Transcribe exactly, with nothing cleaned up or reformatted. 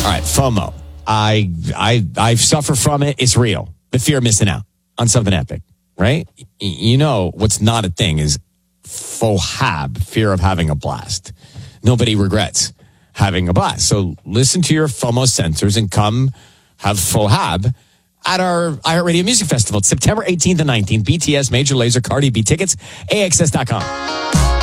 right, FOMO. I I I suffer from it. It's real. The fear of missing out on something epic, right? Y- You know what's not a thing is FOHAB, fear of having a blast. Nobody regrets having a blast. So listen to your FOMO sensors and come have FOHAB at our iHeartRadio Music Festival. It's September eighteenth and nineteenth. B T S, Major Lazer, Cardi B tickets, A X S dot com.